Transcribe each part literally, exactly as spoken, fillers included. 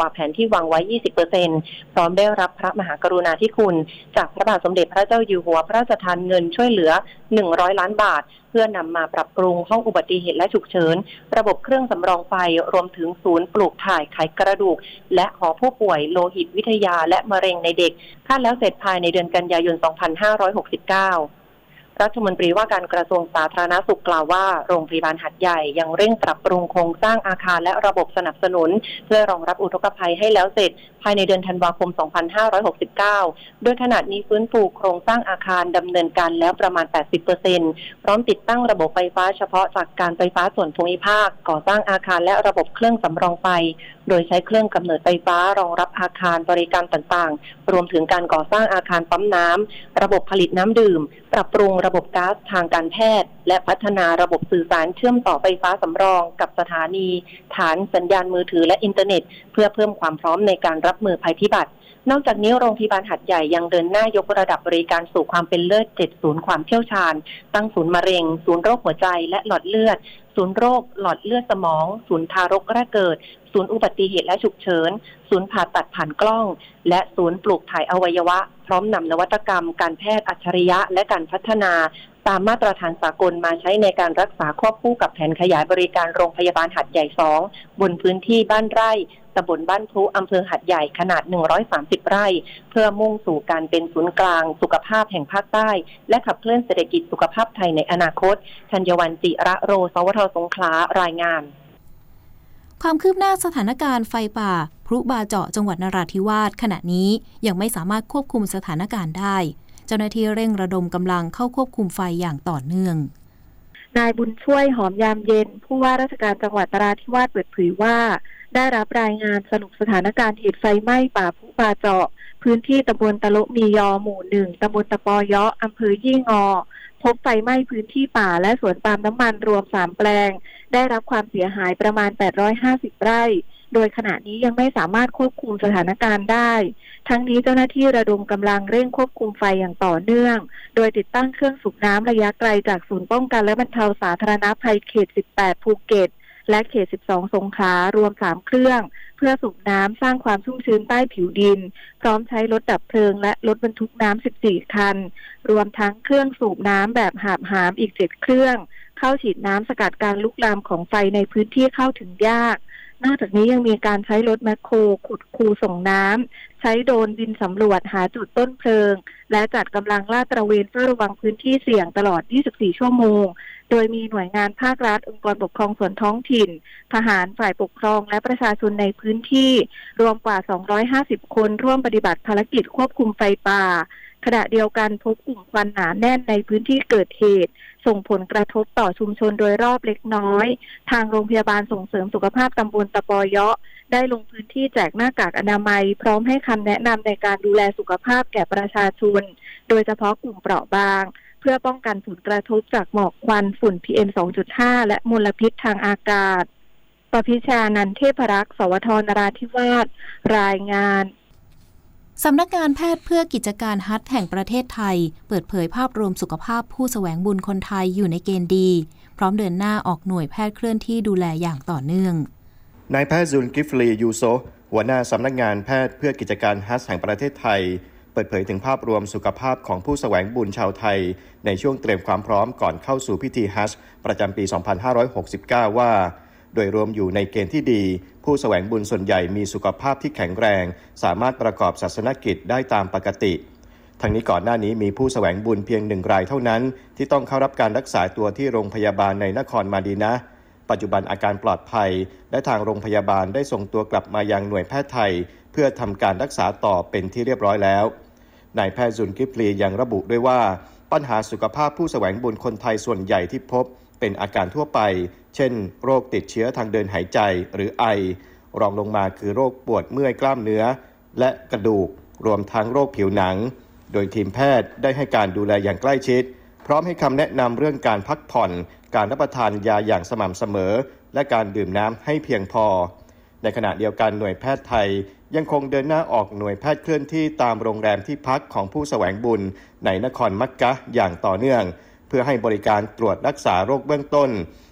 ว่าแผนที่วางไว้ ยี่สิบเปอร์เซ็นต์ พร้อมได้รับพระมหากรุณาธิคุณจากพระบาทสมเด็จพระเจ้าอยู่หัวพระราชทานเงินช่วยเหลือหนึ่งร้อยล้านบาทเพื่อนำมาปรับปรุงห้องอุบัติเหตุและฉุกเฉินระบบเครื่องสำรองไฟรวมถึงศูนย์ปลูกถ่ายไขกระดูกและหอผู้ป่วยโลหิตวิทยาและมะเร็งในเด็กคาดแล้วเสร็จภายในเดือนกันยายน สองพันห้าร้อยหกสิบเก้ารัฐมนตรีว่าการกระทรวงสาธารณสุขกล่าวว่าโรงพยาบาลหาดใหญ่ยังเร่งปรับปรุงโครงสร้างอาคารและระบบสนับสนุนเพื่อรองรับอุทกภัยให้แล้วเสร็จภายในเดือนธันวาคม สองพันห้าร้อยหกสิบเก้า โดยขณะนี้ฟื้นฟูโครงสร้างอาคารดำเนินการแล้วประมาณ แปดสิบเปอร์เซ็นต์ พร้อมติดตั้งระบบไฟฟ้าเฉพาะจากการไฟฟ้าส่วนภูมิภาคก่อสร้างอาคารและระบบเครื่องสำรองไฟโดยใช้เครื่องกำเนิดไฟฟ้ารองรับอาคารบริการต่างๆรวมถึงการก่อสร้างอาคารปั๊มน้ำระบบผลิตน้ำดื่มปรับปรุงระบบก๊าซทางการแพทย์และพัฒนาระบบสื่อสารเชื่อมต่อไฟฟ้าสำรองกับสถานีฐานสัญญาณมือถือและอินเทอร์เน็ตเพื่อเพิ่มความพร้อมในการรับมือภัยพิบัตินอกจากนี้โรงพยาบาลหาดใหญ่ยังเดินหน้ายกระดับบริการสู่ความเป็นเลิศเจ็ดศูนย์ความเชี่ยวชาญตั้งศูนย์มะเร็งศูนย์โรคหัวใจและหลอดเลือดศูนย์โรคหลอดเลือดสมองศูนย์ทารกแรกเกิดศูนย์อุบัติเหตุและฉุกเฉินศูนย์ผ่าตัดผ่านกล้องและศูนย์ปลูกถ่ายอวัยวะพร้อมนำนวัตกรรมการแพทย์อัจฉริยะและการพัฒนาตามมาตรฐานสากลมาใช้ในการรักษาควบคู่กับแผนขยายบริการโรงพยาบาลหาดใหญ่สองบนพื้นที่บ้านไร่ตำบลบ้านพลุอำเภอหาดใหญ่ขนาดหนึ่งร้อยสามสิบไร่เพื่อมุ่งสู่การเป็นศูนย์กลางสุขภาพแห่งภาคใต้และขับเคลื่อนเศรษฐกิจสุขภาพไทยในอนาคตธัญวรรณ จิระโร สวทสงขลารายงานความคืบหน้าสถานการณ์ไฟป่าพลุบาเจาะจังหวัดนราธิวาสขณะนี้ยังไม่สามารถควบคุมสถานการณ์ได้เจ้าหน้าที่เร่งระดมกำลังเข้าควบคุมไฟอย่างต่อเนื่องนายบุญช่วยหอมยามเย็นผู้ว่าราชการจังหวัดนราธิวาสเปิดเผยว่าได้รับรายงานสรุปสถานการณ์เหตุไฟไหม้ป่าพลุบาเจาะพื้นที่ตำบลตะลุมียอหมู่หนึ่งตำบลตะปอยะอำเภอยี่งอพบไฟไหม้พื้นที่ป่าและสวนปาล์มน้ำมันรวมสามแปลงได้รับความเสียหายประมาณแปดร้อยห้าสิบไร่โดยขณะนี้ยังไม่สามารถควบคุมสถานการณ์ได้ทั้งนี้เจ้าหน้าที่ระดมกำลังเร่งควบคุมไฟอย่างต่อเนื่องโดยติดตั้งเครื่องสูบน้ำระยะไกลจากศูนย์ป้องกันและบรรเทาสาธารณภัยเขตสิบแปดภูเก็ตและเขตสิบสองสงขลารวมสามเครื่องเพื่อสูบน้ำสร้างความชุ่มชื้นใต้ผิวดินพร้อมใช้รถดับเพลิงและรถบรรทุกน้ำสิบสี่คันรวมทั้งเครื่องสูบน้ำแบบหาบหามอีกเจ็ดเครื่องเข้าฉีดน้ำสกัดการลุกลามของไฟในพื้นที่เข้าถึงยากนอกจากนี้ยังมีการใช้รถแมคโครขุดคูส่งน้ำใช้โดรนบินสำรวจหาจุดต้นเพลิงและจัดกำลังลาดตระเวนเฝ้าระวังพื้นที่เสี่ยงตลอดยี่สิบสี่ชั่วโมงโดยมีหน่วยงานภาครัฐองค์กรปกครองส่วนท้องถิ่นทหารฝ่ายปกครองและประชาชนในพื้นที่รวมกว่าสองร้อยห้าสิบคนร่วมปฏิบัติภารกิจควบคุมไฟป่าขณะเดียวกันพบกลุ่มควันหนาแน่นในพื้นที่เกิดเหตุส่งผลกระทบต่อชุมชนโดยรอบเล็กน้อยทางโรงพยาบาลส่งเสริมสุขภาพตำบลตะปอยะได้ลงพื้นที่แจกหน้ากากอนามัยพร้อมให้คำแนะนำในการดูแลสุขภาพแก่ประชาชนโดยเฉพาะกลุ่มเปราะบางเพื่อป้องกันผลกระทบจากหมอกควันฝุ่น พี เอ็ม สองจุดห้า และมลพิษทางอากาศปพิชานันท์เทพรักษ์สวทนราธิวาสรายงานสำนักงานแพทย์เพื่อกิจการฮัทแห่งประเทศไทยเปิดเผยภาพรวมสุขภาพผู้แสวงบุญคนไทยอยู่ในเกณฑ์ดีพร้อมเดินหน้าออกหน่วยแพทย์เคลื่อนที่ดูแลอย่างต่อเนื่องนายแพทย์ซุลกิฟลียูโซหัวหน้าสำนักงานแพทย์เพื่อกิจการฮัทแห่งประเทศไทยเปิดเผยถึงภาพรวมสุขภาพของผู้แสวงบุญชาวไทยในช่วงเตรียมความพร้อมก่อนเข้าสู่พิธีฮัจญ์ประจำปี สองพันห้าร้อยหกสิบเก้า ว่าโดยรวมอยู่ในเกณฑ์ที่ดีผู้แสวงบุญส่วนใหญ่มีสุขภาพที่แข็งแรงสามารถประกอบศาสนกิจได้ตามปกติทั้งนี้ก่อนหน้านี้มีผู้แสวงบุญเพียงหนึ่งรายเท่านั้นที่ต้องเข้ารับการรักษาตัวที่โรงพยาบาลในนครมาดีนะห์ปัจจุบันอาการปลอดภัยและทางโรงพยาบาลได้ส่งตัวกลับมายังหน่วยแพทย์ไทยเพื่อทำการรักษาต่อเป็นที่เรียบร้อยแล้วนายแพทย์ซุลกิฟลียังระบุด้วยว่าปัญหาสุขภาพผู้แสวงบุญคนไทยส่วนใหญ่ที่พบเป็นอาการทั่วไปเช่นโรคติดเชื้อทางเดินหายใจหรือไอรองลงมาคือโรคปวดเมื่อยกล้ามเนื้อและกระดูกรวมทั้งโรคผิวหนังโดยทีมแพทย์ได้ให้การดูแลอย่างใกล้ชิดพร้อมให้คำแนะนำเรื่องการพักผ่อนการรับประทานยาอย่างสม่ำเสมอและการดื่มน้ำให้เพียงพอในขณะเดียวกันหน่วยแพทย์ไทยยังคงเดินหน้าออกหน่วยแพทย์เคลื่อนที่ตามโรงแรมที่พักของผู้แสวงบุญในนครมักกะฮ์อย่างต่อเนื่องเพื่อให้บริการตรวจรักษาโรคเบื้องต้น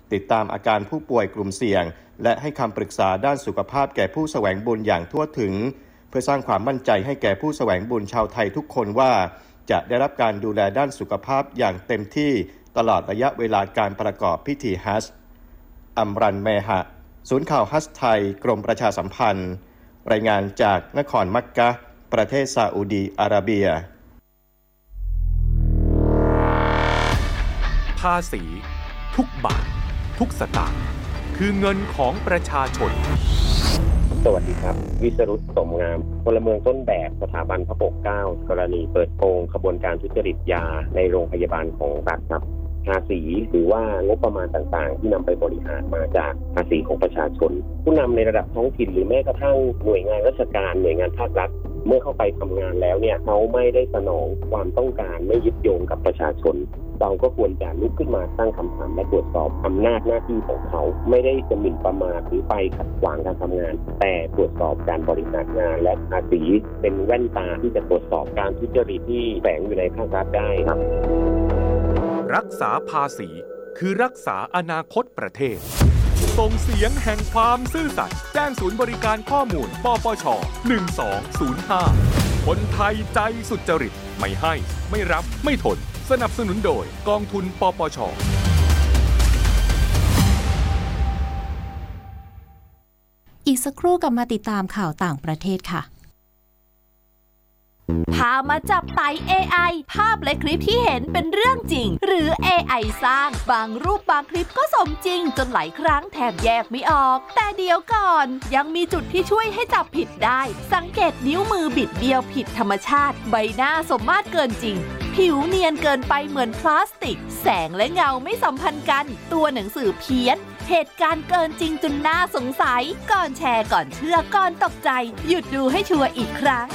ติดตามอาการผู้ป่วยกลุ่มเสี่ยงและให้คำปรึกษาด้านสุขภาพแก่ผู้แสวงบุญอย่างทั่วถึงเพื่อสร้างความมั่นใจให้แก่ผู้แสวงบุญชาวไทยทุกคนว่าจะได้รับการดูแลด้านสุขภาพอย่างเต็มที่ตลอดระยะเวลาการประกอบพิธีฮัจญ์อัมรันเมหะศูนย์ข่าวฮัจญ์ไทยกรมประชาสัมพันธ์รายงานจากนครมักกะฮ์ประเทศซาอุดีอาระเบียภาษีทุกบาททุกสตางค์คือเงินของประชาชนสวัสดีครับวิสรุตสมงามพลเมืองต้นแบบสถาบันพระปกเกล้ากรณีเปิดโปงขบวนการทุจริตยาในโรงพยาบาลของรัฐครับภาษีหรือว่างบประมาณต่างๆที่นำไปบริหารมาจากภาษีของประชาชนผู้นำในระดับท้องถิ่นหรือแม้กระทั่งหน่วยงานราชการหน่วยงานภาครัฐเมื่อเข้าไปทำงานแล้วเนี่ยเขาไม่ได้สนองความต้องการไม่ยึดโยงกับประชาชนเราก็ควรจะลุกขึ้นมาตั้งคำถามและตรวจสอบอำนาจหน้าที่ของเขาไม่ได้จะหมิ่นประมาทหรือไปขัดขวางการทำงานแต่ตรวจสอบการบริหารงานและภาษีเป็นแว่นตาที่จะตรวจสอบการทุจริตที่แฝงอยู่ในภาครัฐได้ครับรักษาภาษีคือรักษาอนาคตประเทศส่งเสียงแห่งความซื่อสัตย์แจ้งศูนย์บริการข้อมูลปปชหนึ่งสองศูนย์ห้าคนไทยใจสุจริตไม่ให้ไม่รับไม่ทนสนับสนุนโดยกองทุนปปชอีกสักครู่กลับมาติดตามข่าวต่างประเทศค่ะพามาจับไต่ เอ ไอ ภาพและคลิปที่เห็นเป็นเรื่องจริงหรือ เอ ไอ สร้างบางรูปบางคลิปก็สมจริงจนหลายครั้งแทบแยกไม่ออกแต่เดี๋ยวก่อนยังมีจุดที่ช่วยให้จับผิดได้สังเกตนิ้วมือบิดเบี้ยวผิดธรรมชาติใบหน้าสมมาตรเกินจริงผิวเนียนเกินไปเหมือนพลาสติกแสงและเงาไม่สัมพันธ์กันตัวหนังสือเพี้ยนเหตุการณ์เกินจริงจนน่าสงสัยก่อนแชร์ก่อนเชื่อก่อนตกใจหยุดดูให้ชัวร์อีกครั้ง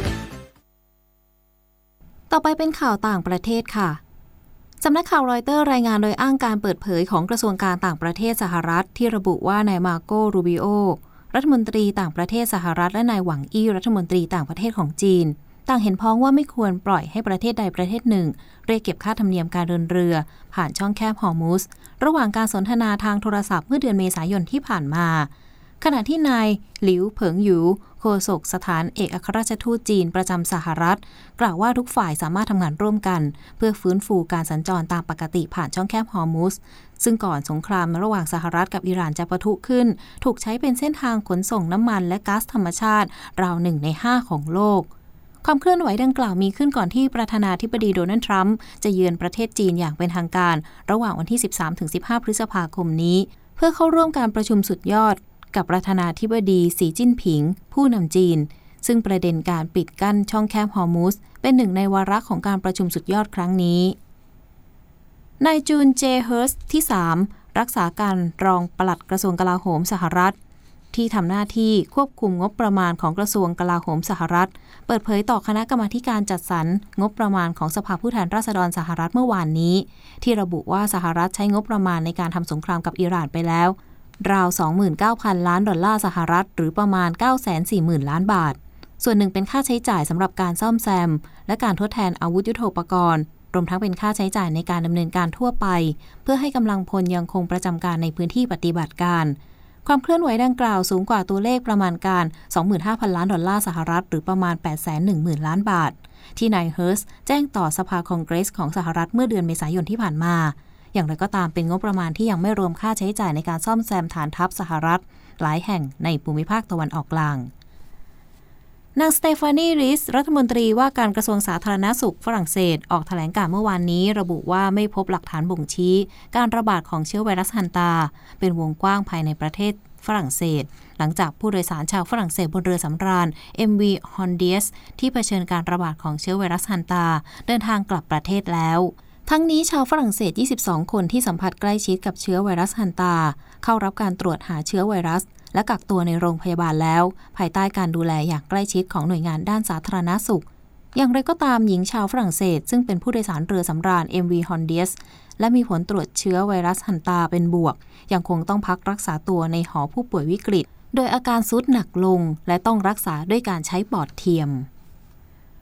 ต่อไปเป็นข่าวต่างประเทศค่ะสำนักข่าวรอยเตอร์รายงานโดยอ้างการเปิดเผยของกระทรวงการต่างประเทศสหรัฐที่ระบุว่านายมาโกรูบิโอรัฐมนตรีต่างประเทศสหรัฐและนายหวังอี้รัฐมนตรีต่างประเทศของจีนต่างเห็นพ้องว่าไม่ควรปล่อยให้ประเทศใดประเทศหนึ่งเรียกเก็บค่าธรรมเนียมการเดินเรือผ่านช่องแคบฮอร์มุสระหว่างการสนทนาทางโทรศัพท์เมื่อเดือนเมษายนที่ผ่านมาขณะที่นายหลิวเผิงหยูโฆษกสถานเอกอัครราชทูตจีนประจำสหรัฐกล่าวว่าทุกฝ่ายสามารถทำงานร่วมกันเพื่อฟื้นฟูการสัญจรตามปกติผ่านช่องแคบฮอร์มุสซึ่งก่อนสงครามระหว่างสหรัฐกับอิหร่านจะปะทุขึ้นถูกใช้เป็นเส้นทางขนส่งน้ำมันและก๊าซธรรมชาติราวหนึ่งในห้าของโลกความเคลื่อนไหวดังกล่าวมีขึ้นก่อนที่ประธานาธิบดีโดนัลด์ทรัมป์จะเยือนประเทศจีนอย่างเป็นทางการระหว่างวันที่ สิบสามถึงสิบห้า พฤษภาคมนี้เพื่อเข้าร่วมการประชุมสุดยอดกับประธานาธิบดีสีจิ้นผิงผู้นำจีนซึ่งประเด็นการปิดกั้นช่องแคบฮอร์มุสเป็นหนึ่งในวาระของการประชุมสุดยอดครั้งนี้นายจูนเจเฮิร์สที่สามรักษาการรองปลัดกระทรวงกลาโหมสหรัฐที่ทำหน้าที่ควบคุมงบประมาณของกระทรวงกลาโหมสหรัฐเปิดเผยต่อคณะกรรมาธิการจัดสรรงบประมาณของสภาผู้แทนราษฎรสหรัฐเมื่อวานนี้ที่ระบุว่าสหรัฐใช้งบประมาณในการทำสงครามกับอิหร่านไปแล้วราว สองหมื่นเก้าพัน ล้านดอลลาร์สหรัฐหรือประมาณ เก้าแสนสี่หมื่น ล้านบาทส่วนหนึ่งเป็นค่าใช้จ่ายสำหรับการซ่อมแซมและการทดแทนอาวุธยุทโธปกรณ์รวมทั้งเป็นค่าใช้จ่ายในการดำเนินการทั่วไปเพื่อให้กำลังพลยังคงประจำการในพื้นที่ปฏิบัติการความเคลื่อนไหวดังกล่าวสูงกว่าตัวเลขประมาณการ สองหมื่นห้าพัน ล้านดอลลาร์สหรัฐหรือประมาณ แปดแสนหนึ่งหมื่น ล้านบาทที่นายเฮิร์สแจ้งต่อสภาคองเกรสของสหรัฐเมื่อเดือนเมษายนที่ผ่านมาอย่างไรก็ตามเป็นงบประมาณที่ยังไม่รวมค่าใช้จ่ายในการซ่อมแซมฐานทัพสหรัฐหลายแห่งในภูมิภาคตะวันออกกลางนางสเตฟานีริสรัฐมนตรีว่าการกระทรวงสาธารณสุขฝรั่งเศสออกแถลงการเมื่อวานนี้ระบุว่าไม่พบหลักฐานบ่งชี้การระบาดของเชื้อไวรัสฮันตาเป็นวงกว้างภายในประเทศฝรั่งเศสหลังจากผู้โดยสารชาวฝรั่งเศสบนเรือสำราญ เอ็ม วี Hondias ที่เผชิญการระบาดของเชื้อไวรัสฮันตาเดินทางกลับประเทศแล้วทั้งนี้ชาวฝรั่งเศสยี่สิบสองคนที่สัมผัสใกล้ชิดกับเชื้อไวรัสฮันตาเข้ารับการตรวจหาเชื้อไวรัสและกักตัวในโรงพยาบาลแล้วภายใต้การดูแลอย่างใกล้ชิดของหน่วยงานด้านสาธารณสุขอย่างไรก็ตามหญิงชาวฝรั่งเศสซึ่งเป็นผู้โดยสารเรือสำราญ เอ็ม วี Hondias และมีผลตรวจเชื้อไวรัสฮันตาเป็นบวกยังคงต้องพักรักษาตัวในหอผู้ป่วยวิกฤตโดยอาการทรุดหนักลงและต้องรักษาด้วยการใช้ปอดเทียม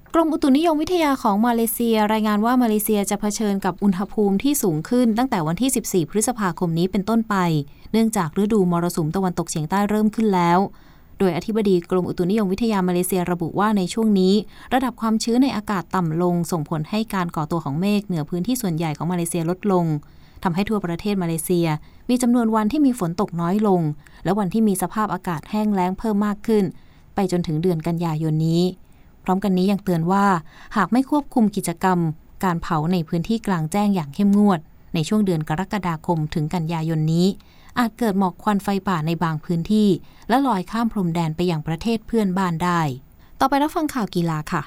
กรมอุตุนิยมวิทยาของมาเลเซียรายงานว่ามาเลเซียจะเผชิญกับอุณหภูมิที่สูงขึ้นตั้งแต่วันที่สิบสี่พฤษภาคมนี้เป็นต้นไปเนื่องจากฤดูมรสุมตะวันตกเฉียงใต้เริ่มขึ้นแล้วโดยอธิบดีกรมอุตุนิยมวิทยามาเลเซียระบุว่าในช่วงนี้ระดับความชื้นในอากาศต่ำลงส่งผลให้การก่อตัวของเมฆเหนือพื้นที่ส่วนใหญ่ของมาเลเซียลดลงทำให้ทั่วประเทศมาเลเซียมีจำนวนวันที่มีฝนตกน้อยลงและวันที่มีสภาพอากาศแห้งแล้งเพิ่มมากขึ้นไปจนถึงเดือนกันยายนนี้พร้อมกันนี้ยังเตือนว่าหากไม่ควบคุมกิจกรรมการเผาในพื้นที่กลางแจ้งอย่างเข้มงวดในช่วงเดือนกรกฎาคมถึงกันยายนนี้อาจเกิดหมอกควันไฟป่าในบางพื้นที่และลอยข้ามพรมแดนไปยังประเทศเพื่อนบ้านได้ต่อไปรับฟังข่าวกีฬาค่ะ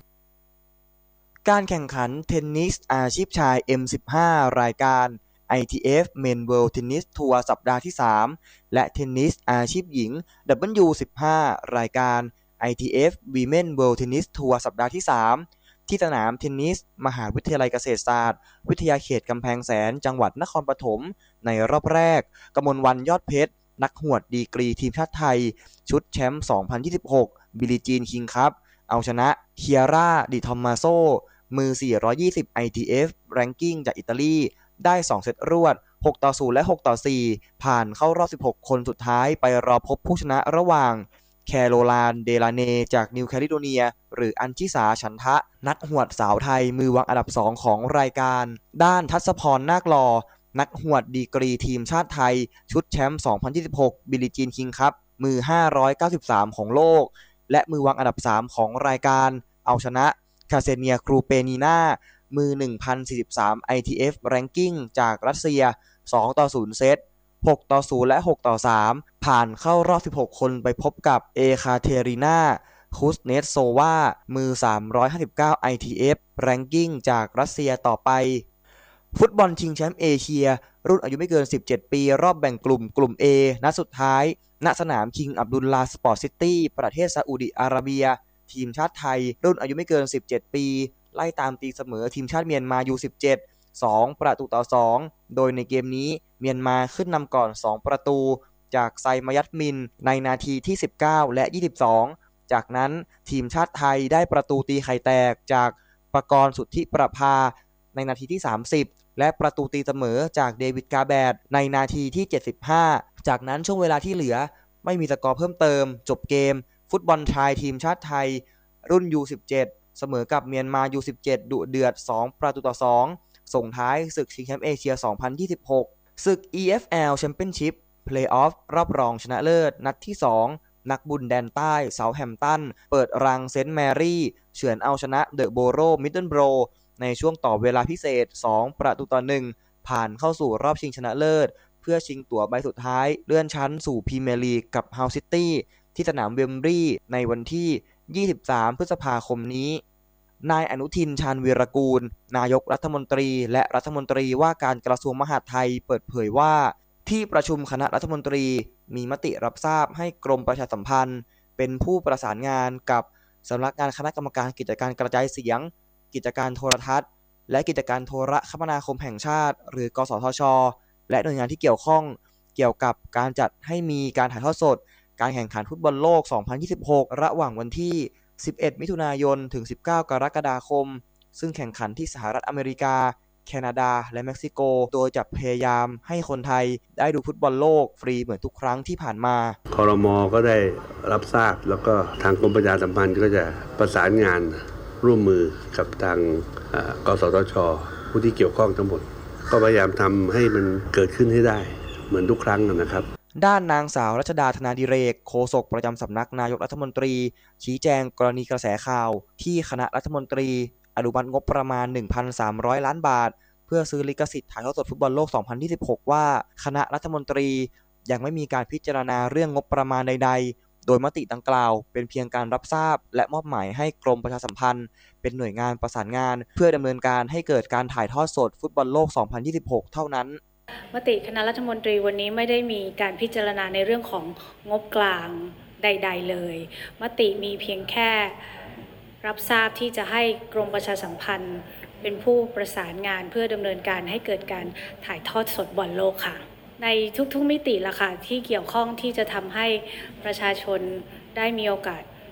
การแข่งขันเทนนิสอาชีพชาย เอ็ม สิบห้า รายการ ไอ ที เอฟ Men World Tennis Tour สัปดาห์ที่สามและเทนนิสอาชีพหญิง ดับเบิลยู สิบห้า รายการ ไอ ที เอฟ Women World Tennis Tour สัปดาห์ที่สามที่สนามเทนนิสมหาวิทยาลัยเกษตรศาสตร์วิทยาเขตกำแพงแสนจังหวัดนครปฐมในรอบแรกกมลวรรณยอดเพชรนักหวดดีกรีทีมชาติไทยชุดแชมป์สองพันยี่สิบหกบิลีจีนคิงคัพเอาชนะเคียร่าดิทอมมาโซมือสี่ร้อยยี่สิบ ไอ ที เอฟ Ranking จากอิตาลีได้สองเซตรวดหกต่อศูนย์และหกต่อสี่ผ่านเข้ารอบสิบหกคนสุดท้ายไปรอพบผู้ชนะระหว่างแคโรไลน์เดลาเนจากนิวแคลิโดเนียหรืออัญชิสาฉันทะนักหวดสาวไทยมือวางอันดับสองของรายการด้านทัศพรนาคลอนักหวดดีกรีทีมชาติไทยชุดแชมป์สองพันยี่สิบหกบิลีจีนคิงคัพมือห้าร้อยเก้าสิบสามของโลกและมือวางอันดับสามของรายการเอาชนะคาเซเนียครูเปนีนามือ หนึ่งพันสี่สิบสาม ไอ ที เอฟ Ranking จากรัสเซียสองต่อศูนย์เซตหกต่อศูนย์และหกต่อสามผ่านเข้ารอบสิบหกคนไปพบกับเอคาเทรีนาคุสเนตโซวามือสามร้อยห้าสิบเก้า ไอ ที เอฟ Ranking จากรัสเซียต่อไปฟุตบอลชิงแชมป์เอเชียรุ่นอายุไม่เกินสิบเจ็ดปีรอบแบ่งกลุ่มกลุ่ม A นัดสุดท้ายณสนามคิงอับดุลลาห์สปอร์ตซิตี้ประเทศซาอุดิอาระเบียทีมชาติไทยรุ่นอายุไม่เกินสิบเจ็ดปีไล่ตามตีเสมอทีมชาติเมียนมา ยู สิบเจ็ด สองประตูต่อสองโดยในเกมนี้เมียนมาขึ้นนำก่อนสองประตูจากไซมายัตมินในนาทีที่สิบเก้าและยี่สิบสองจากนั้นทีมชาติไทยได้ประตูตีไข่แตกจากปกรณ์สุทธิประภาในนาทีที่สามสิบและประตูตีเสมอจากเดวิดกาแบดในนาทีที่เจ็ดสิบห้าจากนั้นช่วงเวลาที่เหลือไม่มีสกอร์เพิ่มเติมจบเกมฟุตบอลชายทีมชาติไทยรุ่น ยู สิบเจ็ด เสมอกับเมียนมา ยู สิบเจ็ด ดุเดือดสองประตูต่อสองส่งท้ายศึกชิงแชมป์เอเชียสองพันยี่สิบหกศึก อี เอฟ แอล Championship Play-off รอบรองชนะเลิศนัดที่สองนักบุญแดนใต้เซาท์แฮมป์ตันเปิดรังเซนต์แมรี่เฉือนเอาชนะเดอะโบโรมิดเดิลโบรในช่วงต่อเวลาพิเศษสองประตูต่อหนึ่งผ่านเข้าสู่รอบชิงชนะเลิศเพื่อชิงตั๋วใบสุดท้ายเลื่อนชั้นสู่พรีเมียร์ลีกกับฮัลซิตี้ที่สนามเวมบลีย์ในวันที่ยี่สิบสามพฤษภาคมนี้นายอนุทินชาญวีรกูลนายกรัฐมนตรีและรัฐมนตรีว่าการกระทรวงมหาดไทยเปิดเผยว่าที่ประชุมคณะรัฐมนตรีมีมติรับทราบให้กรมประชาสัมพันธ์เป็นผู้ประสานงานกับสำนักงานคณะกรรมการกิจการกระจายเสียงกิจการโทรทัศน์และกิจการโทรคมนาคมแห่งชาติหรือกสทช.และหน่วยงานที่เกี่ยวข้องเกี่ยวกับการจัดให้มีการถ่ายทอดสดการแข่งขันฟุตบอลโลกสองพันยี่สิบหกระหว่างวันที่สิบเอ็ดมิถุนายนถึงสิบเก้ากรกฎาคมซึ่งแข่งขันที่สหรัฐอเมริกาแคนาดาและเม็กซิโกโดยจะพยายามให้คนไทยได้ดูฟุตบอลโลกฟรีเหมือนทุกครั้งที่ผ่านมาครม.ก็ได้รับทราบแล้วก็ทางกรมประชาสัมพันธ์ก็จะประสานงานร่วมมือกับทางกสทช.ผู้ที่เกี่ยวข้องทั้งหมดก็พยายามทำให้มันเกิดขึ้นให้ได้เหมือนทุกครั้งนะครับด้านนางสาวรัชดาธนาดิเรกโฆษกประจำสำนักนายกรัฐมนตรีชี้แจงกรณีกระแสข่าวที่คณะรัฐมนตรีอนุมัติงบประมาณ หนึ่งพันสามร้อย ล้านบาทเพื่อซื้อลิขสิทธิ์ถ่ายทอดสดฟุตบอลโลกสองพันยี่สิบหกว่าคณะรัฐมนตรียังไม่มีการพิจารณาเรื่องงบประมาณใดๆโดยมติดังกล่าวเป็นเพียงการรับทราบและมอบหมายให้กรมประชาสัมพันธ์เป็นหน่วยงานประสานงานเพื่อดำเนินการให้เกิดการถ่ายทอดสดฟุตบอลโลกสองพันยี่สิบหกเท่านั้นมติคณะรัฐมนตรีวันนี้ไม่ได้มีการพิจารณาในเรื่องของงบกลางใดๆเลยมติมีเพียงแค่รับทราบที่จะให้กรมประชาสัมพันธ์เป็นผู้ประสานงานเพื่อดำเนินการให้เกิดการถ่ายทอดสดบอลโลกค่ะในทุกๆมิติละค่ะที่เกี่ยวข้องที่จะทำให้ประชาชนได้มีโอกาส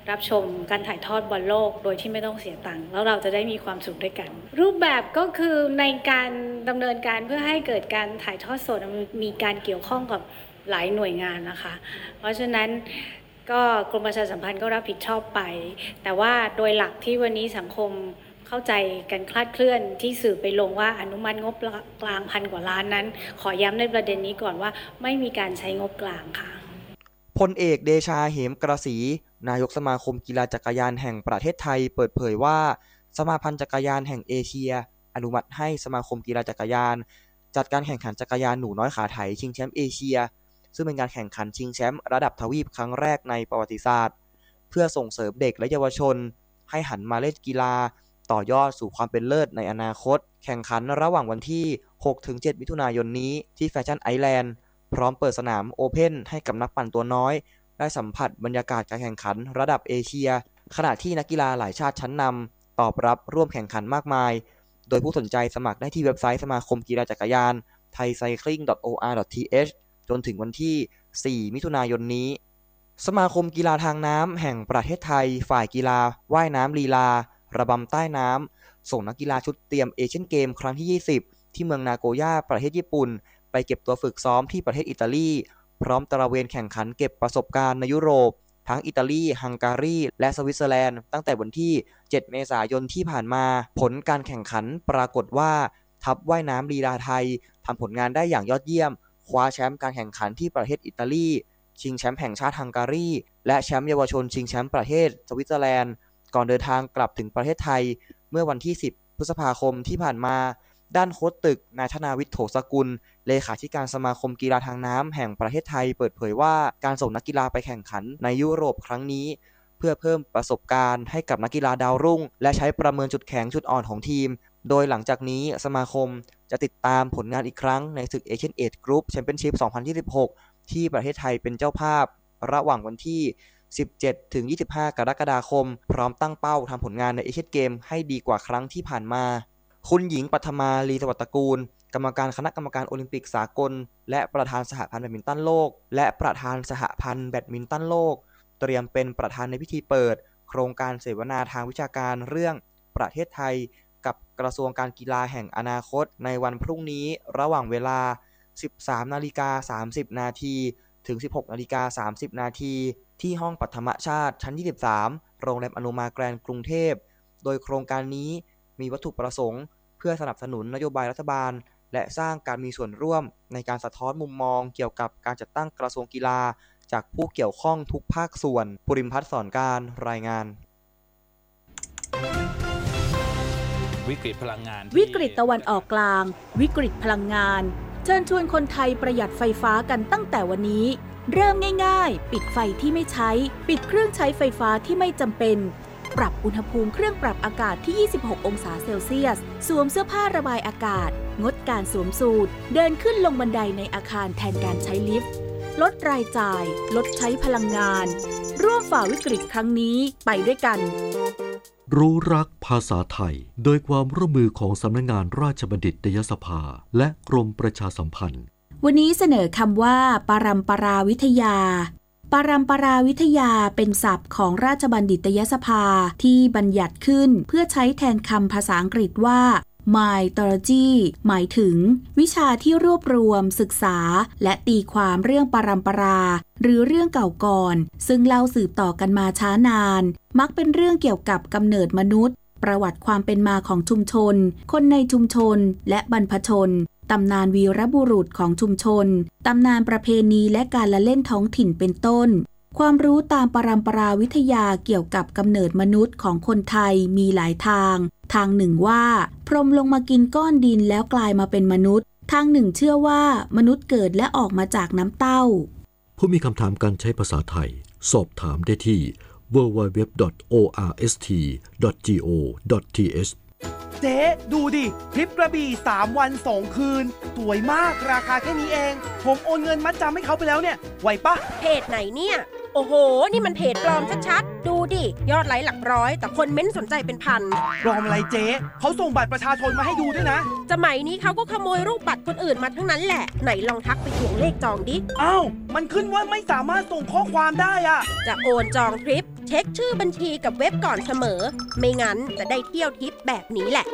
รับชมการถ่ายทอดบอลโลกโดยที่ไม่ต้องเสียตังค์แล้วเราจะได้มีความสุขด้วยกันรูปแบบก็คือในการดำเนินการเพื่อให้เกิดการถ่ายทอดสดมีการเกี่ยวข้องกับหลายหน่วยงานนะคะเพราะฉะนั้นก็กรมประชาสัมพันธ์ก็รับผิดชอบไปแต่ว่าโดยหลักที่วันนี้สังคมเข้าใจกันคลาดเคลื่อนที่สื่อไปลงว่าอนุมัติงบกลางพันกว่าล้านนั้นขอย้ำในประเด็นนี้ก่อนว่าไม่มีการใช้งบกลางค่ะพลเอกเดชาเหมกระสีนายกสมาคมกีฬาจักรยานแห่งประเทศไทยเปิดเผยว่าสมาพันธ์จักรยานแห่งเอเชียอนุมัติให้สมาคมกีฬาจักรยานจัดการแข่งขันจักรยานหนูน้อยขาไถชิงแชมป์เอเชียซึ่งเป็นการแข่งขันชิงแชมป์ระดับทวีปครั้งแรกในประวัติศาสตร์เพื่อส่งเสริมเด็กและเยาวชนให้หันมาเล่นกีฬาต่อยอดสู่ความเป็นเลิศในอนาคตแข่งขันระหว่างวันที่ หกถึงเจ็ด มิถุนายนนี้ที่แฟชั่นไอแลนด์พร้อมเปิดสนามโอเพ่นให้กับนักปั่นตัวน้อยได้สัมผัสบรรยากาศการแข่งขันระดับเอเชียขณะที่นักกีฬาหลายชาติชั้นนำตอบรับร่วมแข่งขันมากมายโดยผู้สนใจสมัครได้ที่เว็บไซต์สมาคมกีฬาจักรยาน ไทยไซคลิง ดอท โอ อาร์ ดอท ที เอช จนถึงวันที่ สี่ มิถุนายนนี้สมาคมกีฬาทางน้ำแห่งประเทศไทยฝ่ายกีฬาว่ายน้ำลีลาระบำใต้น้ำส่งนักกีฬาชุดเตรียมเอเชียนเกมครั้งที่ ยี่สิบ ที่เมืองนาโกย่าประเทศญี่ปุ่นไปเก็บตัวฝึกซ้อมที่ประเทศอิตาลีพร้อมตระเวนแข่งขันเก็บประสบการณ์ในยุโรปทั้งอิตาลีฮังการีและสวิตเซอร์แลนด์ตั้งแต่วันที่ เจ็ด เมษายนที่ผ่านมาผลการแข่งขันปรากฏว่าทัพว่ายน้ำลีลาไทยทำผลงานได้อย่างยอดเยี่ยมคว้าแชมป์การแข่งขันที่ประเทศอิตาลีชิงแชมป์แห่งชาติฮังการีและแชมป์เยาวชนชิงแชมป์ประเทศสวิตเซอร์แลนด์ก่อนเดินทางกลับถึงประเทศไทยเมื่อวันที่ สิบ พฤษภาคมที่ผ่านมาด้านโค้ชตึกนายธนาวิทย์โถสกุลเลขาธิการสมาคมกีฬาทางน้ำแห่งประเทศไทยเปิดเผยว่าการส่งนักกีฬาไปแข่งขันในยุโรปครั้งนี้เพื่อเพิ่มประสบการณ์ให้กับนักกีฬาดาวรุ่งและใช้ประเมินจุดแข็งจุดอ่อนของทีมโดยหลังจากนี้สมาคมจะติดตามผลงานอีกครั้งในศึก Asian Age Group Championship สองพันยี่สิบหกที่ประเทศไทยเป็นเจ้าภาพระหว่างวันที่ สิบเจ็ดถึงยี่สิบห้า กรกฎาคมพร้อมตั้งเป้าทำผลงานในเอเชียนเกมให้ดีกว่าครั้งที่ผ่านมาคุณหญิงปัทมาลีสวัสดิ์ตระกูลกรรมการคณะกรรมการโอลิมปิกสากลและประธานสหพันธ์แบดมินตันโลกและประธานสหพันธ์แบดมินตันโลกเตรียมเป็นประธานในพิธีเปิดโครงการเสวนาทางวิชาการเรื่องประเทศไทยกับกระทรวงการกีฬาแห่งอนาคตในวันพรุ่งนี้ระหว่างเวลา สิบสามนาฬิกาสามสิบนาทีถึง สิบหกนาฬิกาสามสิบนาทีที่ห้องปัทมชาติชั้นยี่สิบสามโรงแรมอโนมาแกรนด์กรุงเทพโดยโครงการนี้มีวัตถุประสงค์เพื่อสนับสนุนนโยบายรัฐบาลและสร้างการมีส่วนร่วมในการสะท้อนมุมมองเกี่ยวกับการจัดตั้งกระทรวงกีฬาจากผู้เกี่ยวข้องทุกภาคส่วนภูริมพัฒน์สอนการรายงานวิกฤตพลังงานวิกฤตตะวันออกกลางวิกฤตพลังงานเชิญชวนคนไทยประหยัดไฟฟ้ากันตั้งแต่วันนี้เริ่มง่ายๆปิดไฟที่ไม่ใช้ปิดเครื่องใช้ไฟฟ้าที่ไม่จำเป็นปรับอุณหภูมิเครื่องปรับอากาศที่ยี่สิบหกองศาเซลเซียสสวมเสื้อผ้าระบายอากาศงดการสวมสูทเดินขึ้นลงบันไดในอาคารแทนการใช้ลิฟต์ลดรายจ่ายลดใช้พลังงานร่วมฝ่าวิกฤตครั้งนี้ไปด้วยกันรู้รักภาษาไทยโดยความร่วมมือของสำนักงานราชบัณฑิตยสภาและกรมประชาสัมพันธ์วันนี้เสนอคำว่าปรัมปราวิทยาปรัมปราวิทยาเป็นศัพท์ของราชบัณฑิตยสภาที่บัญญัติขึ้นเพื่อใช้แทนคำภาษาอังกฤษว่า mythology หมายถึงวิชาที่รวบรวมศึกษาและตีความเรื่องปรัมปราหรือเรื่องเก่าก่อนซึ่งเล่าสืบต่อกันมาช้านานมักเป็นเรื่องเกี่ยวกับกำเนิดมนุษย์ประวัติความเป็นมาของชุมชนคนในชุมชนและบรรพชนตำนานวีรบุรุษของชุมชนตำนานประเพณีและการละเล่นท้องถิ่นเป็นต้นความรู้ตามปรัมปราวิทยาเกี่ยวกับกำเนิดมนุษย์ของคนไทยมีหลายทางทางหนึ่งว่าพรหมลงมากินก้อนดินแล้วกลายมาเป็นมนุษย์ทางหนึ่งเชื่อว่ามนุษย์เกิดและออกมาจากน้ำเต้าผู้มีคำถามการใช้ภาษาไทยสอบถามได้ที่ ดับเบิลยู ดับเบิลยู ดับเบิลยู ดอท โอ อาร์ เอส ที ดอท จี โอ ดอท ที เอชเจ๊ดูดิทริปกระบี่สามวันสองคืนสวยมากราคาแค่นี้เองผมโอนเงินมัดจำให้เขาไปแล้วเนี่ยไหวปะเพจไหนเนี่ยโอ้โหนี่มันเพจปลอมชัดๆดูดิยอดไลค์หลักร้อยแต่คนเม้นสนใจเป็นพันปลอมอะไรเจ๊เขาส่งบัตรประชาชนมาให้ดูด้วยนะสมัยนี้เขาก็ขโมยรูปบัตรคนอื่นมาทั้งนั้นแหละไหนลองทักไปทวงเลขจองดิอ้าวมันขึ้นว่าไม่สามารถส่งข้อความได้อะจะโอนจองทริปเช็คชื่อบัญชีกับเว็บก่อนเสมอไม่งั้นจะได้เที่ยวทิปแบบนี้แหละ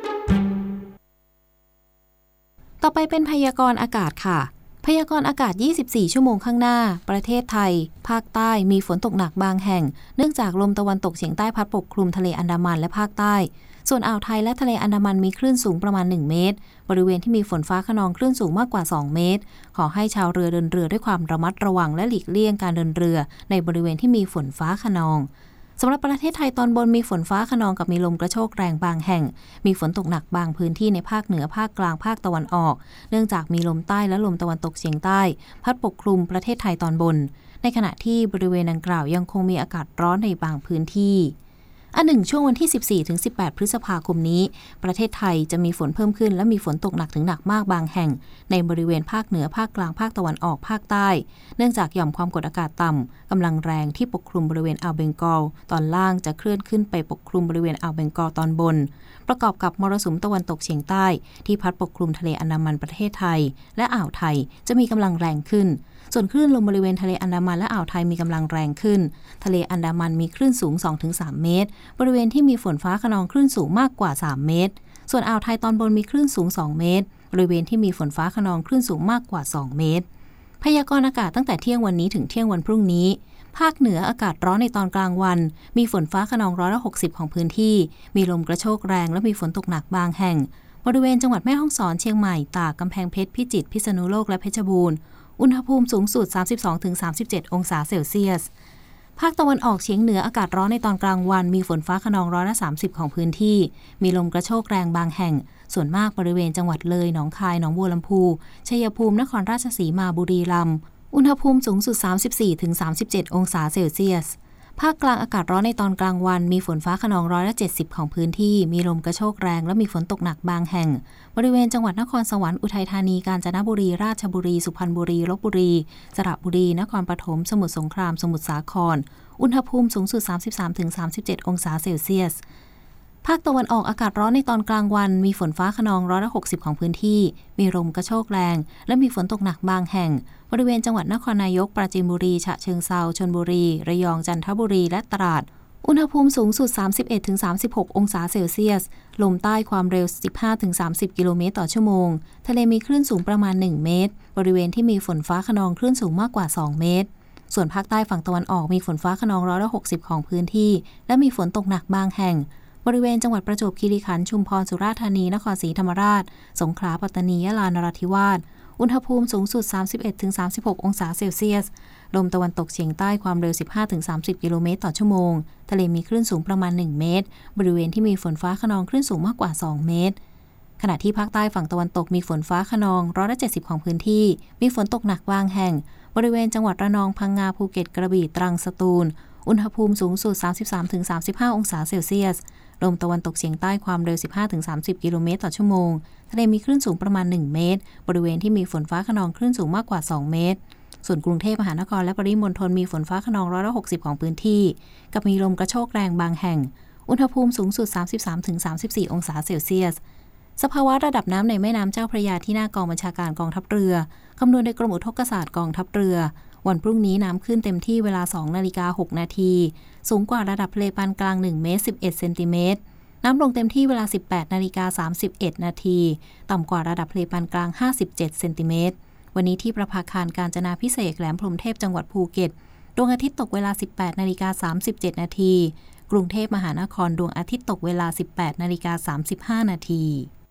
ต่อไปเป็นพยากรณ์อากาศค่ะพยากรณ์อากาศยี่สิบสี่ชั่วโมงข้างหน้าประเทศไทยภาคใต้มีฝนตกหนักบางแห่งเนื่องจากลมตะวันตกเฉียงใต้พัดปกคลุมทะเลอันดามันและภาคใต้ส่วนอ่าวไทยและทะเลอันดามันมีคลื่นสูงประมาณหนึ่งเมตรบริเวณที่มีฝนฟ้าคะนองคลื่นสูงมากกว่าสองเมตรขอให้ชาวเรือเดินเรือด้วยความระมัดระวังและหลีกเลี่ยงการเดินเรือในบริเวณที่มีฝนฟ้าคะนองสำหรับประเทศไทยตอนบนมีฝนฟ้าคะนองกับมีลมกระโชกแรงบางแห่งมีฝนตกหนักบางพื้นที่ในภาคเหนือภาคกลางภาคตะวันออกเนื่องจากมีลมใต้และลมตะวันตกเฉียงใต้พัดปกคลุมประเทศไทยตอนบนในขณะที่บริเวณดังกล่าวยังคงมีอากาศร้อนในบางพื้นที่อันหนึ่งช่วงวันที่ สิบสี่ถึงสิบแปด พฤษภาคมนี้ประเทศไทยจะมีฝนเพิ่มขึ้นและมีฝนตกหนักถึงหนักมากบางแห่งในบริเวณภาคเหนือภาคกลางภาคตะวันออกภาคใต้เนื่องจากหย่อมความกดอากาศต่ำกำลังแรงที่ปกคลุมบริเวณอ่าวเบงกอลตอนล่างจะเคลื่อนขึ้นไปปกคลุมบริเวณอ่าวเบงกอลตอนบนประกอบกับมรสุมตะวันตกเฉียงใต้ที่พัดปกคลุมทะเลอันดามันประเทศไทยและอ่าวไทยจะมีกำลังแรงขึ้นส่วนคลื่นลมบริเวณทะเลอันดามันและอ่าวไทยมีกำลังแรงขึ้นทะเลอันดามันมีคลื่นสูง สองถึงสาม เมตรบริเวณที่มีฝนฟ้าคะนองคลื่นสูงมากกว่าสามเมตรส่วนอ่าวไทยตอนบนมีคลื่นสูงสองเมตรบริเวณที่มีฝนฟ้าคะนองคลื่นสูงมากกว่าสองเมตรพยากรณ์อากาศตั้งแต่เที่ยงวันนี้ถึงเที่ยงวันพรุ่งนี้ภาคเหนืออากาศร้อนในตอนกลางวันมีฝนฟ้าคะนองร้อยละหกสิบของพื้นที่มีลมกระโชกแรงและมีฝนตกหนักบางแห่งบริเวณจังหวัดแม่ฮ่องสอนเชียงใหม่ตากกำแพงเพชรพิจิตรพิษณุโลกและเพชรบูรณ์อุณหภูมิสูงสุด สามสิบสองถึงสามสิบเจ็ด องศาเซลเซียสภาคตะวันออกเฉียงเหนืออากาศร้อนในตอนกลางวันมีฝนฟ้าคะนองร้อยละสามสิบของพื้นที่มีลมกระโชกแรงบางแห่งส่วนมากบริเวณจังหวัดเลยหนองคายหนองบัวลำพูชัยภูมินครราชสีมาบุรีรัมย์อุณหภูมิสูงสุด สามสิบสี่ถึงสามสิบเจ็ด องศาเซลเซียสภาคกลางอากาศร้อนในตอนกลางวันมีฝนฟ้าคะนองร้อยละเจ็ดสิบของพื้นที่มีลมกระโชกแรงและมีฝนตกหนักบางแห่งบริเวณจังหวัดนครสวรรค์อุทัยธานีกาญจนบุรีราชบุรีสุพรรณบุรีลพบุรีสระบุรีนครปฐมสมุทรสงครามสมุทรสาครอุณหภูมิสูงสุด สามสิบสามถึงสามสิบเจ็ด องศาเซลเซียสภาคตะวันออกอากาศร้อนในตอนกลางวันมีฝนฟ้าคะนองร้อยละหกสิบของพื้นที่มีลมกระโชกแรงและมีฝนตกหนักบางแห่งบริเวณจังหวัดนครนายกปราจีนบุรีฉะเชิงเทราชลบุรีระยองจันทบุรีและตราดอุณหภูมิสูงสุด สามสิบเอ็ดถึงสามสิบหก องศาเซลเซียสลมใต้ความเร็ว สิบห้าถึงสามสิบ กิโลเมตรต่อชั่วโมงทะเลมีคลื่นสูงประมาณหนึ่งเมตรบริเวณที่มีฝนฟ้าคะนองคลื่นสูงมากกว่าสองเมตรส่วนภาคใต้ฝั่งตะวันออกมีฝนฟ้าคะนองร้อยละหกสิบของพื้นที่และมีฝนตกหนักบางแห่งบริเวณจังหวัดประจวบคีรีขันธ์ชุมพรสุราษฎร์ธานีนครศรีธรรมราชสงขลาปัตตานียะลานราธิวาสอุณหภูมิสูงสุด สามสิบเอ็ดถึงสามสิบหก องศาเซลเซียสลมตะวันตกเฉียงใต้ความเร็ว สิบห้าถึงสามสิบ กิโลเมตรต่อชั่วโมงทะเลมีคลื่นสูงประมาณหนึ่งเมตรบริเวณที่มีฝนฟ้าคะนองคลื่นสูงมากกว่าสองเมตรขณะที่ภาคใต้ฝั่งตะวันตกมีฝนฟ้าคะนองร้อยละเจ็ดสิบของพื้นที่มีฝนตกหนักบางแห่งบริเวณจังหวัดระนองพังงาภูเก็ตกระบี่ตรังสตูลอุณหภูมิสูงสุด สามสิบสามถึงสามสิบห้า องศาเซลเซียสลมตะวันตกเฉียงใต้ความเร็ว สิบห้าถึงสามสิบ กิโลเมตรต่อชั่วโมงทะเลมีคลื่นสูงประมาณหนึ่งเมตรบริเวณที่มีฝนฟ้าคะนองคลื่นสูงมากกว่าสองเมตรส่วนกรุงเทพมหานครและปริมณฑลมีฝนฟ้าคะนองร้อยละหกสิบของพื้นที่กับมีลมกระโชกแรงบางแห่งอุณหภูมิสูงสุด สามสิบสามถึงสามสิบสี่ องศาเซลเซียสสภาวะระดับน้ำในแม่น้ำเจ้าพระยาที่หน้ากองบัญชาการกองทัพเรือคำนวณโดยกรมอุทกศาสตร์กองทัพเรือวันพรุ่งนี้น้ำขึ้นเต็มที่เวลา สองนาฬิกาหกนาทีสูงกว่าระดับทะเลปานกลางหนึ่งเมตรสิบเอ็ดเซนติเมตรน้ำลงเต็มที่เวลา สิบแปดนาฬิกาสามสิบเอ็ดนาทีต่ำกว่าระดับทะเลปานกลางห้าสิบเจ็ดเซนติเมตรวันนี้ที่ประภาคารกาญจนาภิเษกแหลมพรหมเทพจังหวัดภูเก็ตดวงอาทิตย์ตกเวลา สิบแปดนาฬิกาสามสิบเจ็ดนาทีกรุงเทพมหานครดวงอาทิตย์ตกเวลา สิบแปดนาฬิกาสามสิบห้านาที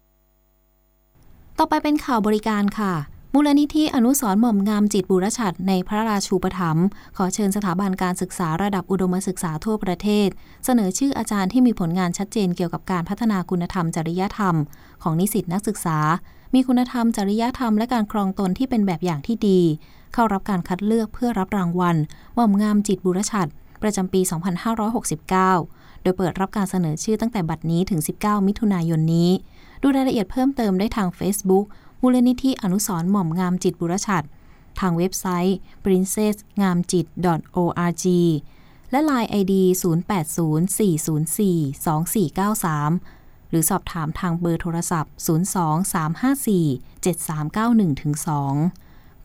ต่อไปเป็นข่าวบริการค่ะมูลนิธิอนุสรณ์หม่อมงามจิตบุรชัดในพระราชูปถัมภ์ขอเชิญสถาบันการศึกษาระดับอุดมศึกษาทั่วประเทศเสนอชื่ออาจารย์ที่มีผลงานชัดเจนเกี่ยวกับการพัฒนาคุณธรรมจริยธรรมของนิสิตนักศึกษามีคุณธรรมจริยธรรมและการครองตนที่เป็นแบบอย่างที่ดีเข้ารับการคัดเลือกเพื่อรับรางวัลหม่อมงามจิตบุรชัดประจำปี สองพันห้าร้อยหกสิบเก้า โดยเปิดรับการเสนอชื่อตั้งแต่บัดนี้ถึง สิบเก้า มิถุนายนนี้ดูรายละเอียดเพิ่มเติมได้ทาง Facebookมูลนิธิอนุสรณ์หม่อมงามจิตบุรชัดทางเว็บไซต์ ปรินเซส งามจิต ดอท โอ อาร์ จี และ ไลน์ ไอ ดี ศูนย์ แปด ศูนย์ สี่ ศูนย์ สี่ สอง สี่ เก้า สาม หรือสอบถามทางเบอร์โทรศัพท์ ศูนย์ สอง สาม ห้า สี่ เจ็ด สาม เก้า หนึ่ง สอง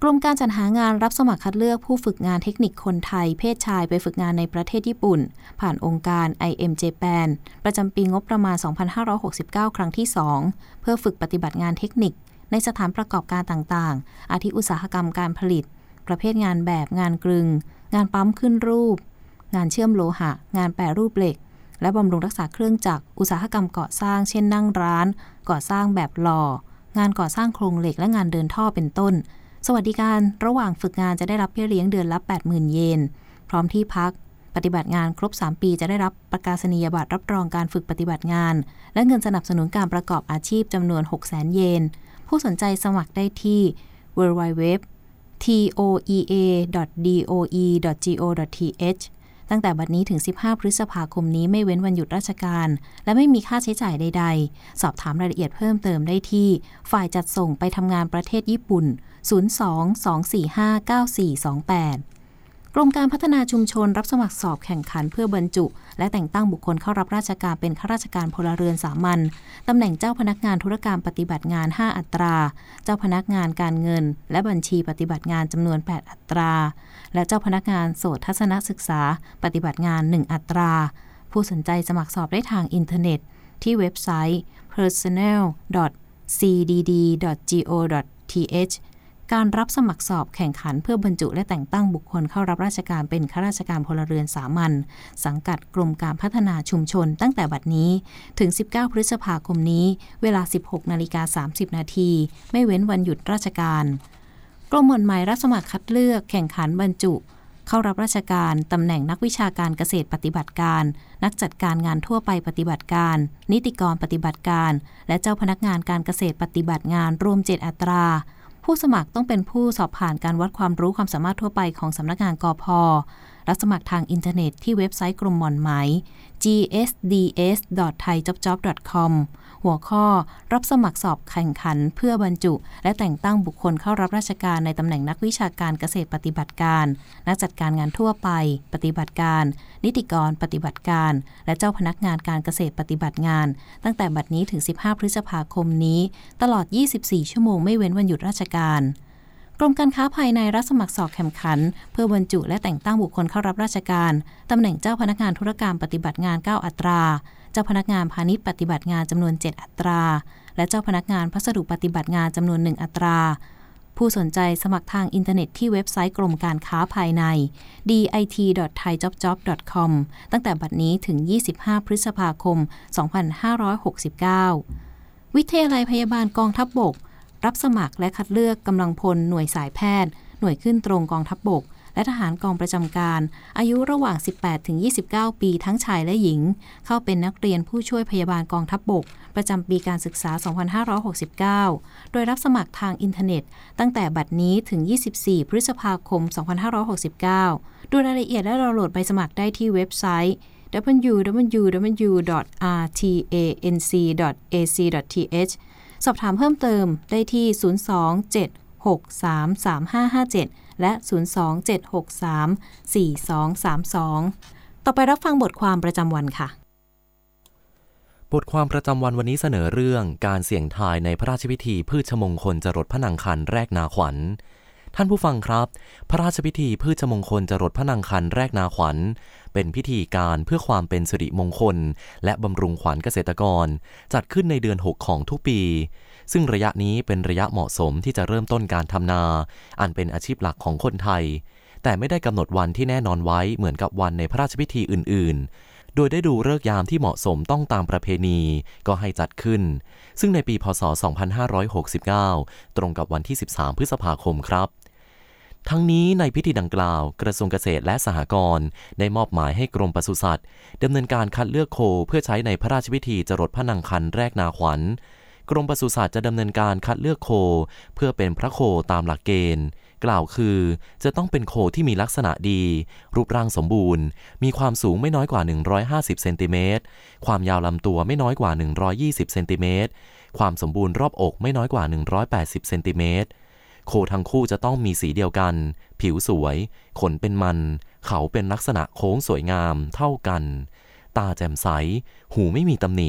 กรมการจัดหางานรับสมัครคัดเลือกผู้ฝึกงานเทคนิคคนไทยเพศชายไปฝึกงานในประเทศญี่ปุ่นผ่านองค์การ ไอ เอ็ม Japan ประจำปีงบประมาณ สองพันห้าร้อยหกสิบเก้า ครั้งที่ สอง เพื่อฝึกปฏิบัติงานเทคนิคในสถานประกอบการต่างๆอาทิอุตสาหกรรมการผลิตประเภทงานแบบงานกลึงงานปั๊มขึ้นรูปงานเชื่อมโลหะงานแปรรูปเหล็กและบำรุงรักษาเครื่องจักรอุตสาหกรรมก่อสร้างเช่นนั่งร้านก่อสร้างแบบหล่องานก่อสร้างโครงเหล็กและงานเดินท่อเป็นต้นสวัสดิการระหว่างฝึกงานจะได้รับเบี้ยเลี้ยงเดือนละ แปดหมื่น เยนพร้อมที่พักปฏิบัติงานครบสามปีจะได้รับประกาศนียบัตรรับรองการฝึกปฏิบัติงานและเงินสนับสนุนการประกอบอาชีพจำนวน หกแสน เยนผู้สนใจสมัครได้ที่ ดับเบิลยู ดับเบิลยู ดับเบิลยู ดอท ที โอ อี เอ ดอท ดี โอ อี ดอท จี โอ ดอท ที เอช ตั้งแต่บัดนี้ถึงสิบห้าพฤษภาคมนี้ไม่เว้นวันหยุดราชการและไม่มีค่าใช้จ่ายใดๆสอบถามรายละเอียดเพิ่มเติมได้ที่ฝ่ายจัดส่งไปทำงานประเทศญี่ปุ่นศูนย์ สอง สอง สี่ ห้า เก้า สี่ สอง แปดกรมการพัฒนาชุมชนรับสมัครสอบแข่งขันเพื่อบรรจุและแต่งตั้งบุคคลเข้ารับราชการเป็นข้าราชการพลเรือนสามัญตำแหน่งเจ้าพนักงานธุรการปฏิบัติงานห้าอัตราเจ้าพนักงานการเงินและบัญชีปฏิบัติงานจำนวนแปดอัตราและเจ้าพนักงานโสตทัศนศึกษาปฏิบัติงานหนึ่งอัตราผู้สนใจสมัครสอบได้ทางอินเทอร์เน็ตที่เว็บไซต์ personnel ดอท ซี ดี ดี ดอท จี โอ ดอท ที เอชการรับสมัครสอบแข่งขันเพื่อบรรจุและแต่งตั้งบุคคลเข้ารับราชการเป็นข้าราชการพลเรือนสามัญสังกัดกรมการพัฒนาชุมชนตั้งแต่บัดนี้ถึงสิบเก้าพฤษภาคมนี้เวลา สิบหกนาฬิกาสามสิบนาทีไม่เว้นวันหยุดราชการกรมหม่อนหมายรับสมัครคัดเลือกแข่งขันบรรจุเข้ารับราชการตำแหน่งนักวิชาการเกษตรปฏิบัติการนักจัดการงานทั่วไปปฏิบัติการนิติกรปฏิบัติการและเจ้าพนักงานการเกษตรปฏิบัติงานรวมเจ็ดอัตราผู้สมัครต้องเป็นผู้สอบผ่านการวัดความรู้ความสามารถทั่วไปของสำนักงานกพ.รับสมัครทางอินเทอร์เน็ตที่เว็บไซต์กรมหม่อนไหม จี เอส ดี เอส ดอท ไทยจ็อบจ็อบ ดอท คอม หัวข้อรับสมัครสอบแข่งขันเพื่อบรรจุและแต่งตั้งบุคคลเข้ารับราชการในตำแหน่งนักวิชาการเกษตรปฏิบัติการนักจัดการงานทั่วไปปฏิบัติการนิติกรปฏิบัติการและเจ้าพนักงานการเกษตรปฏิบัติงานตั้งแต่บัดนี้ถึงสิบห้าพฤษภาคมนี้ตลอดยี่สิบสี่ชั่วโมงไม่เว้นวันหยุดราชการกรมการค้าภายในรับสมัครสอบแข่งขันเพื่อบรรจุและแต่งตั้งบุคคลเข้ารับราชการตำแหน่งเจ้าพนักงานธุรการปฏิบัติงานเก้าอัตราเจ้าพนักงานพาณิชย์ปฏิบัติงานจำนวนเจ็ดอัตราและเจ้าพนักงานพัสดุปฏิบัติงานจำนวนหนึ่งอัตราผู้สนใจสมัครทางอินเทอร์เน็ตที่เว็บไซต์กรมการค้าภายใน ดี ไอ ที ดอท ไทยจ็อบจ็อบ ดอท คอม ตั้งแต่บัดนี้ถึงยี่สิบห้าพฤษภาคมสองพันห้าร้อยหกสิบเก้าวิทยาลัยพยาบาลกองทัพบกรับสมัครและคัดเลือกกำลังพลหน่วยสายแพทย์หน่วยขึ้นตรงกองทัพบกและทหารกองประจำการอายุระหว่าง สิบแปดถึงยี่สิบเก้า ปีทั้งชายและหญิงเข้าเป็นนักเรียนผู้ช่วยพยาบาลกองทัพบกประจำปีการศึกษาสองพันห้าร้อยหกสิบเก้าโดยรับสมัครทางอินเทอร์เน็ตตั้งแต่บัดนี้ถึงยี่สิบสี่พฤษภาคมสองพันห้าร้อยหกสิบเก้าดูรายละเอียดและดาวน์โหลดใบสมัครได้ที่เว็บไซต์ ดับเบิลยู ดับเบิลยู ดับเบิลยู ดอท อาร์ ที เอ เอ็น ซี ดอท เอ ซี ดอท ที เอช สอบถามเพิ่มเติมได้ที่ศูนย์ สอง เจ็ด หก สาม สาม ห้า ห้า เจ็ดและศูนย์ สอง เจ็ด หก สาม สี่ สอง สาม สองต่อไปรับฟังบทความประจำวันค่ะบทความประจำวันวันนี้เสนอเรื่องการเสี่ยงทายในพระราชพิธีพืชมงคลจรดพระนางคันแรกนาขวัญท่านผู้ฟังครับพระราชพิธีพืชมงคลจรดพระนางคันแรกนาขวัญเป็นพิธีการเพื่อความเป็นสิริมงคลและบำรุงขวัญเกษตรกรจัดขึ้นในเดือนหกของทุกปีซึ่งระยะนี้เป็นระยะเหมาะสมที่จะเริ่มต้นการทำนาอันเป็นอาชีพหลักของคนไทยแต่ไม่ได้กำหนดวันที่แน่นอนไว้เหมือนกับวันในพระราชพิธีอื่นๆโดยได้ดูฤกษ์ยามที่เหมาะสมต้องตามประเพณีก็ให้จัดขึ้นซึ่งในปีพ.ศ. สองพันห้าร้อยหกสิบเก้าตรงกับวันที่สิบสามพฤษภาคมครับทั้งนี้ในพิธีดังกล่าวกระทรวงเกษตรและสหกรณ์ได้มอบหมายให้กรมปศุสัตว์ดำเนินการคัดเลือกโคเพื่อใช้ในพระราชพิธีจรดพระนางคันแรกนาขวัญกรมปศุสัตว์จะดำเนินการคัดเลือกโคเพื่อเป็นพระโคตามหลักเกณฑ์กล่าวคือจะต้องเป็นโคที่มีลักษณะดีรูปร่างสมบูรณ์มีความสูงไม่น้อยกว่าหนึ่งร้อยห้าสิบเซนติเมตรความยาวลำตัวไม่น้อยกว่าหนึ่งร้อยยี่สิบเซนติเมตรความสมบูรณ์รอบอกไม่น้อยกว่าหนึ่งร้อยแปดสิบเซนติเมตรโคทั้งคู่จะต้องมีสีเดียวกันผิวสวยขนเป็นมันเขาเป็นลักษณะโค้งสวยงามเท่ากันตาแจ่มใสหูไม่มีตำหนิ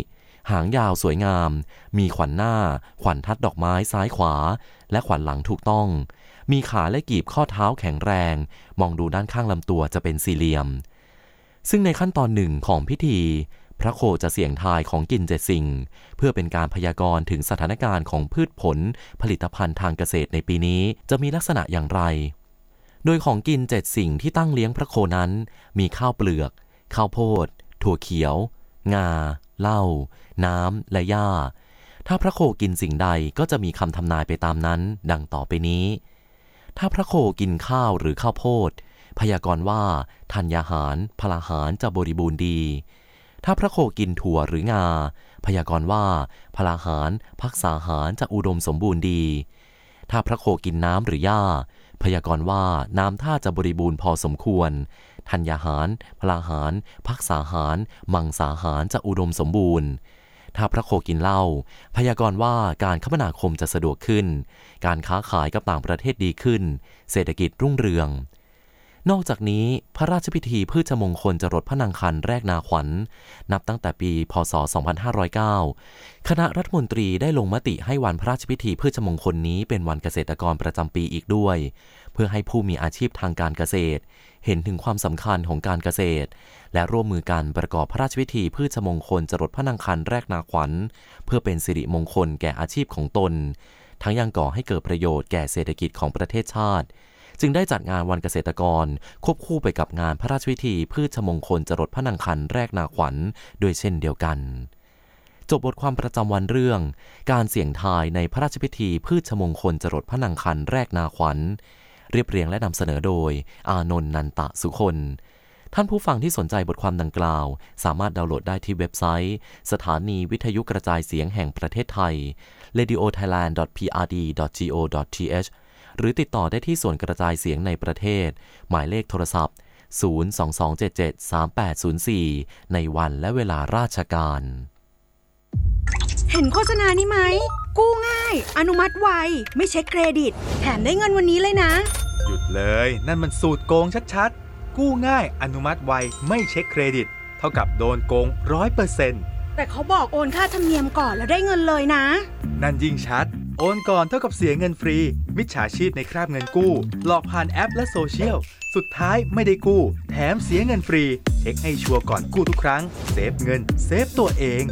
หางยาวสวยงามมีขวัญหน้าขวัญทัดดอกไม้ซ้ายขวาและขวัญหลังถูกต้องมีขาและกีบข้อเท้าแข็งแรงมองดูด้านข้างลำตัวจะเป็นสี่เหลี่ยมซึ่งในขั้นตอนหนึ่งของพิธีพระโคจะเสี่ยงทายของกินเจ็ดสิ่งเพื่อเป็นการพยากรณ์ถึงสถานการณ์ของพืชผลผลิตภัณฑ์ทางเกษตรในปีนี้จะมีลักษณะอย่างไรโดยของกินเจ็ดสิ่งที่ตั้งเลี้ยงพระโคนั้นมีข้าวเปลือกข้าวโพดถั่วเขียวงาเหล้าน้ำและหญ้าถ้าพระโคกินสิ่งใดก็จะมีคำทำนายไปตามนั้นดังต่อไปนี้ถ้าพระโคกินข้าวหรือข้าวโพดพยากรณ์ว่าธัญญาหารพลาหารจะบริบูรณ์ดีถ้าพระโคกินถั่วหรืองาพยากรณ์ว่าพลาหารภักษาหารจะอุดมสมบูรณ์ดีถ้าพระโคกินน้ำหรือหญ้าพยากรณ์ว่าน้ำท่าจะบริบูรณ์พอสมควรธัญญาหารพลาหารภักษาหารมังสาหารจะอุดมสมบูรณ์ถ้าพระโคกินเหล้าพยากรณ์ว่าการคมนาคมจะสะดวกขึ้นการค้าขายกับต่างประเทศดีขึ้นเศรษฐกิจรุ่งเรืองนอกจากนี้พระราชพิธีพืชมงคลจรดพระนางคันแรกนาขวัญนับตั้งแต่ปีพ.ศ. สองพันห้าร้อยเก้าคณะรัฐมนตรีได้ลงมติให้วันพระราชพิธีพืชมงคลนี้เป็นวันเกษตรกรประจำปีอีกด้วยเพื่อให้ผู้มีอาชีพทางการเกษตรเห็นถึงความสำคัญของการเกษตรและร่วมมือกันประกอบพระราชพิธีพืชมงคลจรดพระนางคันแรกนาขวัญเพื่อเป็นสิริมงคลแก่อาชีพของตนทั้งยังก่อให้เกิดประโยชน์แก่เศรษฐกิจของประเทศชาติจึงได้จัดงานวันเกษตรกรควบคู่ไปกับงานพระราชพิธีพืชมงคลจรดพระนางคันแรกนาขวัญด้วยเช่นเดียวกันจบบทความประจำวันเรื่องการเสี่ยงทายในพระราชพิธีพืชมงคลจรดพระนางคันแรกนาขวัญเรียบเรียงและนำเสนอโดยอานนท์นันตะสุคนท่านผู้ฟังที่สนใจบทความดังกล่าวสามารถดาวน์โหลดได้ที่เว็บไซต์สถานีวิทยุกระจายเสียงแห่งประเทศไทย เรดิโอไทยแลนด์ ดอท พี อาร์ ดี ดอท จี โอ ดอท ที เอช หรือติดต่อได้ที่ส่วนกระจายเสียงในประเทศหมายเลขโทรศัพท์ ศูนย์ สอง สอง เจ็ด เจ็ด สาม แปด ศูนย์ สี่ ในวันและเวลาราชการเห็นโฆษณานี้ไหมกู้ง่ายอนุมัติไวไม่เช็คเครดิตแถมได้เงินวันนี้เลยนะหยุดเลยนั่นมันสูตรโกงชัดๆกู้ง่ายอนุมัติไวไม่เช็คเครดิตเท่ากับโดนโกง ร้อยเปอร์เซ็นต์แต่เขาบอกโอนค่าธรรมเนียมก่อนแล้วได้เงินเลยนะนั่นยิ่งชัดโอนก่อนเท่ากับเสียเงินฟรีมิจฉาชีพในคราบเงินกู้หลอกผ่านแอปและโซเชียลสุดท้ายไม่ได้กู้แถมเสียเงินฟรีเช็คให้ชัวร์ก่อนกู้ทุกครั้งเซฟเงินเซฟตัวเอง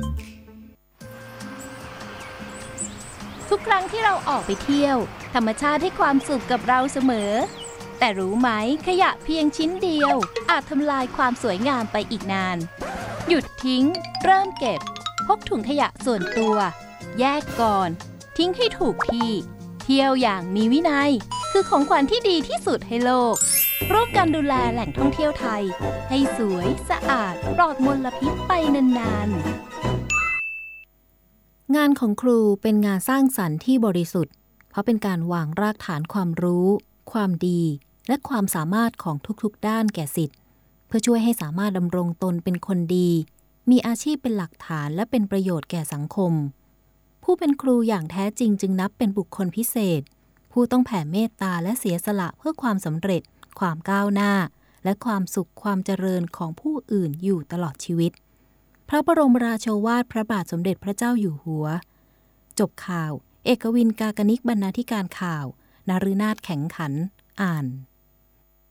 ทุกครั้งที่เราออกไปเที่ยวธรรมชาติให้ความสุขกับเราเสมอแต่รู้ไหมขยะเพียงชิ้นเดียวอาจทำลายความสวยงามไปอีกนานหยุดทิ้งเริ่มเก็บพกถุงขยะส่วนตัวแยกก่อนทิ้งให้ถูกที่เที่ยวอย่างมีวินัยคือของขวัญที่ดีที่สุดให้โลกร่วมกันดูแลแหล่งท่องเที่ยวไทยให้สวยสะอาดปลอดมลพิษไปนานๆงานของครูเป็นงานสร้างสรรค์ที่บริสุทธิ์เพราะเป็นการวางรากฐานความรู้ความดีและความสามารถของทุกๆด้านแก่ศิษย์เพื่อช่วยให้สามารถดำรงตนเป็นคนดีมีอาชีพเป็นหลักฐานและเป็นประโยชน์แก่สังคมผู้เป็นครูอย่างแท้จริงจึงนับเป็นบุคคลพิเศษผู้ต้องแผ่เมตตาและเสียสละเพื่อความสำเร็จความก้าวหน้าและความสุขความเจริญของผู้อื่นอยู่ตลอดชีวิตพระบรมราโชวาทพระบาทสมเด็จพระเจ้าอยู่หัวจบข่าวเอกวินกากนิกบรรณาธิการข่าวนฤนาถแข็งขันอ่าน